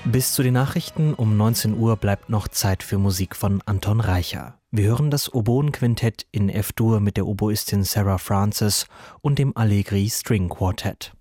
Bis zu den Nachrichten um 19 Uhr bleibt noch Zeit für Musik von Anton Reicher. Wir hören das Oboenquintett in F-Dur mit der Oboistin Sarah Francis und dem Allegri String Quartet.